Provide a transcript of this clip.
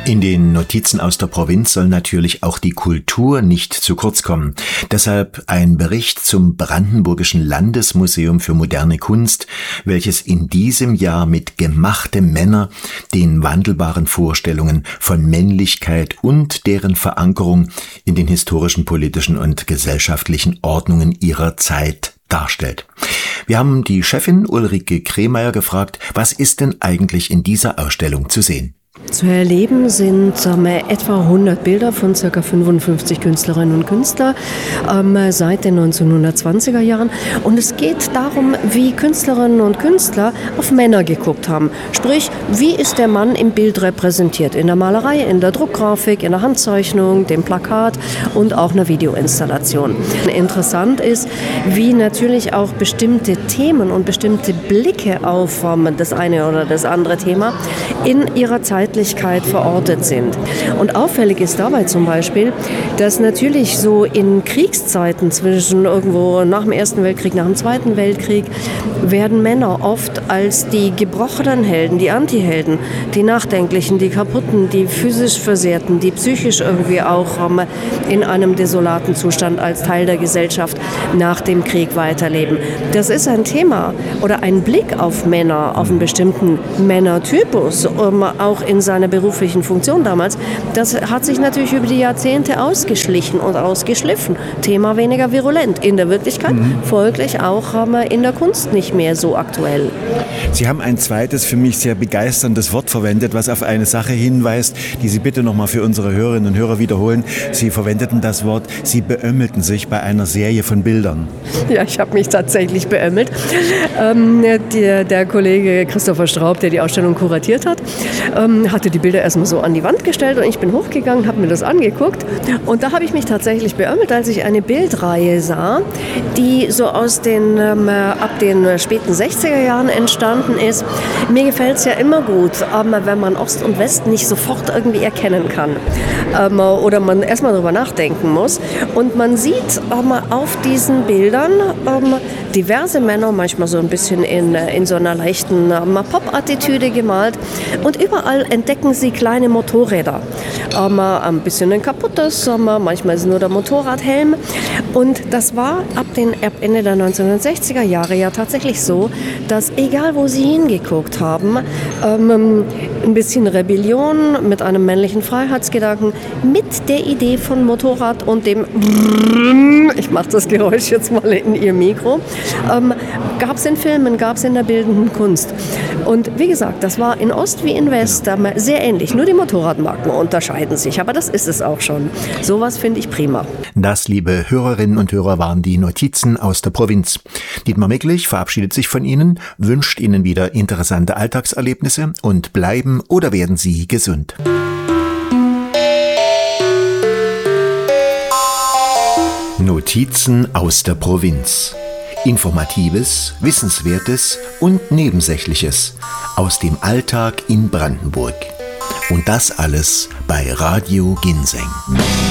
In den Notizen aus der Provinz soll natürlich auch die Kultur nicht zu kurz kommen. Deshalb ein Bericht zum Brandenburgischen Landesmuseum für moderne Kunst, welches in diesem Jahr mit Gemachte Männer den wandelbaren Vorstellungen von Männlichkeit und deren Verankerung in den historischen, politischen und gesellschaftlichen Ordnungen ihrer Zeit darstellt. Wir haben die Chefin Ulrike Kremeyer gefragt, was ist denn eigentlich in dieser Ausstellung zu sehen? Zu erleben sind etwa 100 Bilder von ca. 55 Künstlerinnen und Künstlern seit den 1920er Jahren. Und es geht darum, wie Künstlerinnen und Künstler auf Männer geguckt haben. Sprich, wie ist der Mann im Bild repräsentiert? In der Malerei, in der Druckgrafik, in der Handzeichnung, dem Plakat und auch einer Videoinstallation. Interessant ist, wie natürlich auch bestimmte Themen und bestimmte Blicke auf das eine oder das andere Thema in ihrer Zeitlichkeit verortet sind. Und auffällig ist dabei zum Beispiel, dass natürlich so in Kriegszeiten zwischen irgendwo nach dem Ersten Weltkrieg, nach dem Zweiten Weltkrieg, werden Männer oft als die gebrochenen Helden, die Antihelden, die Nachdenklichen, die Kaputten, die physisch Versehrten, die psychisch irgendwie auch in einem desolaten Zustand als Teil der Gesellschaft nach dem Krieg weiterleben. Das ist ein Thema oder ein Blick auf Männer, auf einen bestimmten Männertypus, auch in seiner beruflichen Funktion damals, das hat sich natürlich über die Jahrzehnte ausgeschlichen und ausgeschliffen. Thema weniger virulent. In der Wirklichkeit folglich auch in der Kunst nicht mehr so aktuell. Sie haben ein zweites, für mich sehr begeisterndes Wort verwendet, was auf eine Sache hinweist, die Sie bitte nochmal für unsere Hörerinnen und Hörer wiederholen. Sie verwendeten das Wort, Sie beömmelten sich bei einer Serie von Bildern. Ja, ich habe mich tatsächlich beömmelt. Der Kollege Christopher Straub, der die Ausstellung kuratiert hat, hatte die Bilder erstmal so an die Wand gestellt und ich bin hochgegangen, habe mir das angeguckt und da habe ich mich tatsächlich beömmelt, als ich eine Bildreihe sah, die so aus ab den späten 60er Jahren entstanden ist. Mir gefällt es ja immer gut, wenn man Ost und West nicht sofort irgendwie erkennen kann oder man erstmal darüber nachdenken muss und man sieht auf diesen Bildern diverse Männer, manchmal so ein bisschen in so einer leichten Pop-Attitüde gemalt und überall entdecken sie kleine Motorräder. Ein bisschen ein kaputtes, manchmal ist es nur der Motorradhelm. Und das war ab Ende der 1960er Jahre ja tatsächlich so, dass egal wo sie hingeguckt haben, ein bisschen Rebellion mit einem männlichen Freiheitsgedanken, mit der Idee von Motorrad und dem ich mache das Geräusch jetzt mal in Ihr Mikro, gab es in Filmen, gab es in der bildenden Kunst. Und wie gesagt, das war in Ost wie in West sehr ähnlich. Nur die Motorradmarken unterscheiden sich, aber das ist es auch schon. Sowas finde ich prima. Das, liebe Hörerinnen und Hörer, waren die Notizen aus der Provinz. Dietmar Micklich verabschiedet sich von Ihnen, wünscht Ihnen wieder interessante Alltagserlebnisse und bleiben oder werden Sie gesund. Notizen aus der Provinz. Informatives, Wissenswertes und Nebensächliches aus dem Alltag in Brandenburg. Und das alles bei Radio Ginseng.